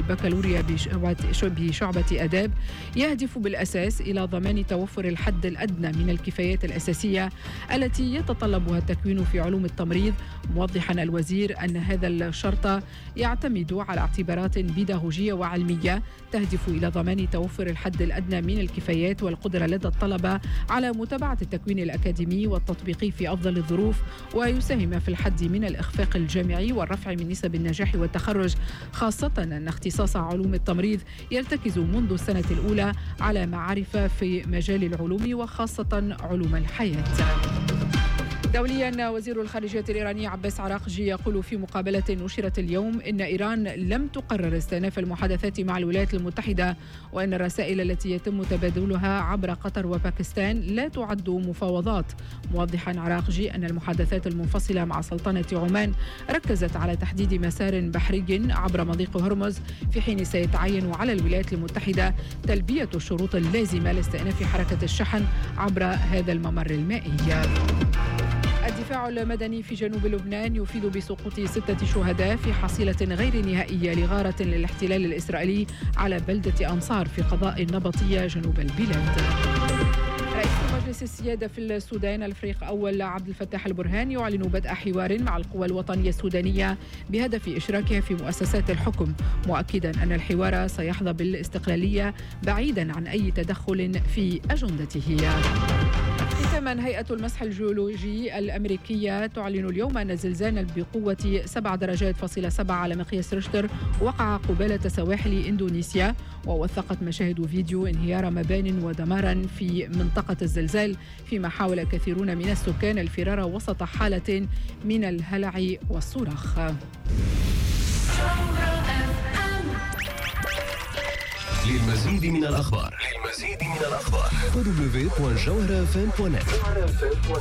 البكالوريا بشعبة آداب يهدف بالأساس إلى ضمان توفر الحد الأدنى من الكفايات الأساسية التي يتطلبها التكوين في علوم التمريض، موضحا الوزير أن هذا الشرط يعتمد على اعتبارات بيداغوجية وعلمية تهدف إلى ضمان توفر الحد الأدنى من الكفايات والقدرة لدى الطلبة على متابعة التكوين الأكاديمي والتطبيقي في أفضل الظروف، ويساهم في الحد من الإخفاق الجامعي والرفع من نسب النجاح والتخرج، خاصة أن اختصاص علوم التمريض يرتكز منذ السنة الأولى على معارف في مجال العلوم وخاصة علوم الحياة. دوليا، وزير الخارجية الإيراني عباس عراقجي يقول في مقابلة نشرت اليوم إن إيران لم تقرر استئناف المحادثات مع الولايات المتحدة، وأن الرسائل التي يتم تبادلها عبر قطر وباكستان لا تعد مفاوضات، موضحا عراقجي أن المحادثات المنفصلة مع سلطنة عمان ركزت على تحديد مسار بحري عبر مضيق هرمز، في حين سيتعين على الولايات المتحدة تلبية الشروط اللازمة لاستئناف حركة الشحن عبر هذا الممر المائي. الدفاع المدني في جنوب لبنان يفيد بسقوط 6 شهداء في حصيلة غير نهائية لغارة للاحتلال الإسرائيلي على بلدة أنصار في قضاء النبطية جنوب البلاد. رئيس مجلس السيادة في السودان الفريق أول عبد الفتاح البرهان يعلن بدء حوار مع القوى الوطنية السودانية بهدف إشراكها في مؤسسات الحكم، مؤكدا أن الحوار سيحظى بالاستقلالية بعيدا عن أي تدخل في أجندته. ختاما، هيئة المسح الجيولوجي الأمريكية تعلن اليوم أن زلزال بقوة 7 درجات فاصلة 7 على مقياس ريشتر وقع قبالة سواحل إندونيسيا، ووثقت مشاهد فيديو انهيار مبان ودمارا في منطقة الزلزال، فيما حاول كثيرون من السكان الفرار وسط حالة من الهلع والصراخ. للمزيد من الأخبار www.jawharafm.net